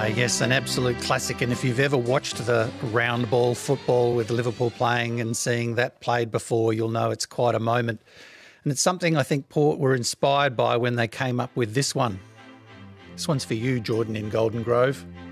Yes, an absolute classic. And if you've ever watched the round ball football with Liverpool playing and seeing that played before, you'll know it's quite a moment. And it's something I think Port were inspired by when they came up with this one. This one's for you, Jordan, in Golden Grove.